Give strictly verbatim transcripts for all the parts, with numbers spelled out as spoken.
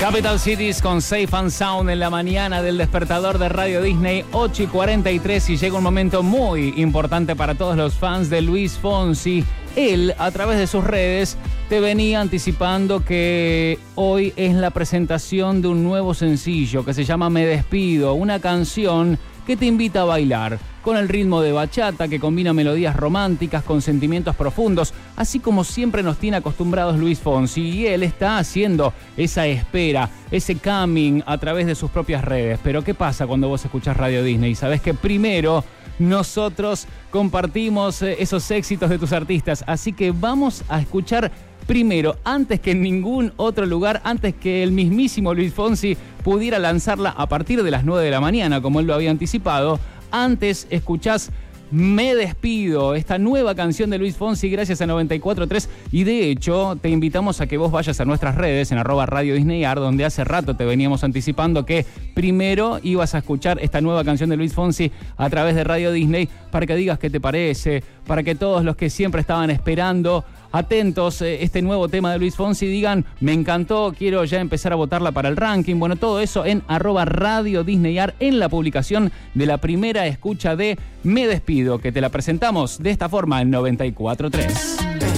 Capital Cities con Safe and Sound en la mañana del despertador de Radio Disney, ocho y cuarenta y tres, y llega un momento muy importante para todos los fans de Luis Fonsi. Él, a través de sus redes, te venía anticipando que hoy es la presentación de un nuevo sencillo que se llama Me Despido, una canción que te invita a bailar, con el ritmo de bachata que combina melodías románticas con sentimientos profundos, así como siempre nos tiene acostumbrados Luis Fonsi, y él está haciendo esa espera, ese coming a través de sus propias redes. Pero ¿qué pasa cuando vos escuchás Radio Disney? Sabés que primero nosotros compartimos esos éxitos de tus artistas, así que vamos a escuchar primero, antes que en ningún otro lugar, antes que el mismísimo Luis Fonsi pudiera lanzarla a partir de las nueve de la mañana, como él lo había anticipado. Antes escuchás Me Despido, esta nueva canción de Luis Fonsi, gracias a noventa y cuatro punto tres. Y de hecho, te invitamos a que vos vayas a nuestras redes, en arroba Radio Disneyar, donde hace rato te veníamos anticipando que primero ibas a escuchar esta nueva canción de Luis Fonsi a través de Radio Disney, para que digas qué te parece, para que todos los que siempre estaban esperando, atentos, eh, este nuevo tema de Luis Fonsi, digan, me encantó, quiero ya empezar a votarla para el ranking. Bueno, todo eso en arroba Radio Disneyar, en la publicación de la primera escucha de Me Despido, que te la presentamos de esta forma en noventa y cuatro punto tres.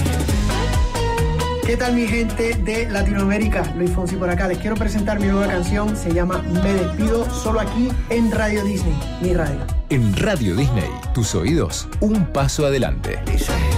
¿Qué tal, mi gente de Latinoamérica? Luis Fonsi por acá. Les quiero presentar mi nueva canción, se llama Me Despido, solo aquí en Radio Disney, mi radio. En Radio Disney, tus oídos, un paso adelante.